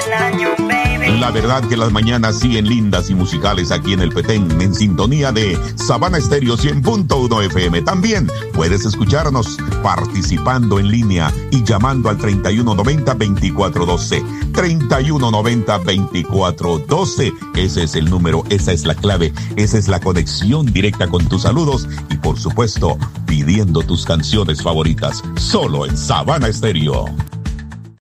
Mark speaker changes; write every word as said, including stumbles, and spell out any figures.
Speaker 1: La verdad que las mañanas siguen lindas y musicales aquí en el Petén, en sintonía de Sabana Estéreo cien punto uno F M. También puedes escucharnos participando en línea y llamando al treinta y uno noventa, veinticuatro doce. treinta y uno noventa, veinticuatro doce. Ese es el número, esa es la clave, esa es la conexión directa con tus saludos y, por supuesto, pidiendo tus canciones favoritas, solo en Sabana Estéreo.